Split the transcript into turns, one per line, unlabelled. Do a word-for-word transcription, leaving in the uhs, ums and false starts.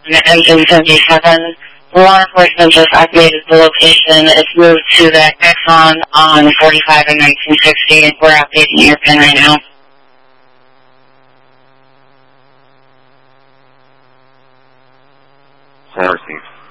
engine seventy-seven. Law enforcement just updated the location. It's moved to the Exxon on forty-five and nineteen sixty. We're updating your pin right now.
Sorry, Steve.